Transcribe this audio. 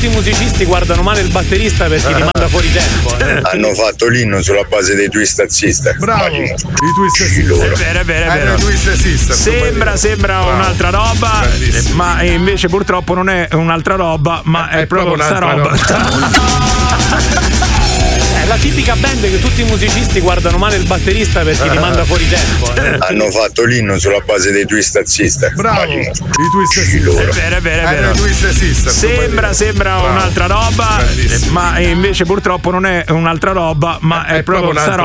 tutti i musicisti guardano male il batterista perché li manda fuori tempo. Hanno fatto l'inno sulla base dei Twisted Sister. Bravo, i Twisted Sister. È vero. I Twisted Sister. Sembra un'altra roba, ma invece purtroppo non è un'altra roba, ma è proprio sta roba. La tipica band che tutti i musicisti guardano male il batterista perché li manda fuori tempo. Hanno fatto l'inno sulla base dei Twisted Sister. Bravo, i Twisted Sister. È vero. I Twisted Sister. Sembra un'altra roba, ma invece purtroppo non è un'altra roba, ma è proprio sta roba.